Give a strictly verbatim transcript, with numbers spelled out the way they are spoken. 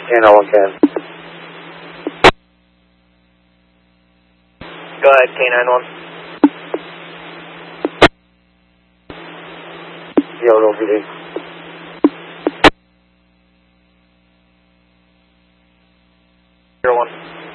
K nine one Ken. Go ahead, K nine one. Yo, no P D. Zero one.